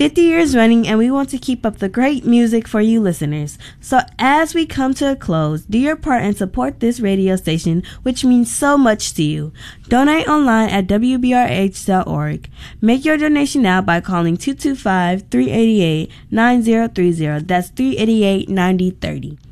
50 years running, and we want to keep up the great music for you listeners. So as we come to a close, do your part and support this radio station, which means so much to you. Donate online at WBRH.org. Make your donation now by calling 225-388-9030. That's 388-9030.